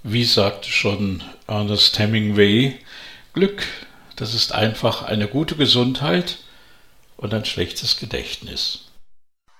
Wie sagte schon Ernest Hemingway, Glück, das ist einfach eine gute Gesundheit und ein schlechtes Gedächtnis.